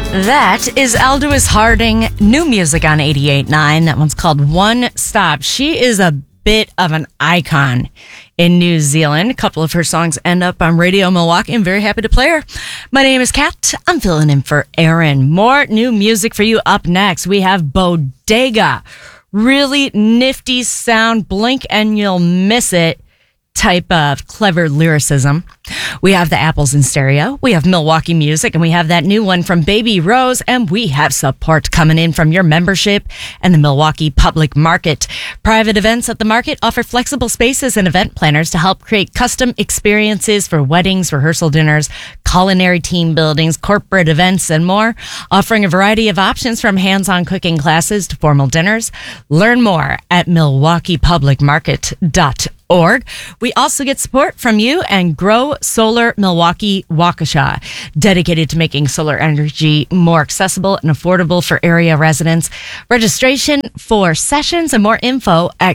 That is Aldous Harding, new music on 88.9. That one's called One Stop. She is a bit of an icon in New Zealand. A couple of her songs end up on Radio Milwaukee. I'm very happy to play her. My name is Kat. I'm filling in for Aaron. More new music for you up next. We have Bodega. Really nifty sound. Blink and you'll miss it type of clever lyricism. We have the Apples in Stereo. We have Milwaukee Music, and we have that new one from Baby Rose, and we have support coming in from your membership and the Milwaukee Public Market. Private events at the market offer flexible spaces and event planners to help create custom experiences for weddings, rehearsal dinners, culinary team buildings, corporate events, and more, offering a variety of options from hands-on cooking classes to formal dinners. Learn more at milwaukeepublicmarket.org. We also get support from you and Grow Solar Milwaukee Waukesha, dedicated to making solar energy more accessible and affordable for area residents. Registration for sessions and more info at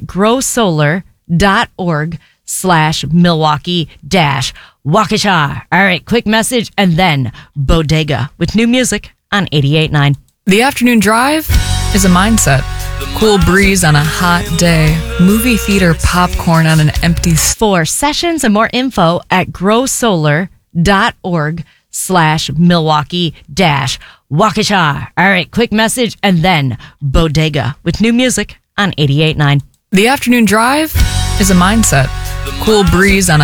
growsolar.org/Milwaukee-Waukesha. All right, quick message and then Bodega with new music on 88.9. The afternoon drive is a mindset. Cool breeze on a hot day. Movie theater popcorn on an empty... For sessions and more info at growsolar.org/Milwaukee-Waukesha. All right, quick message and then Bodega with new music on 88.9. The afternoon drive is a mindset. Cool breeze on a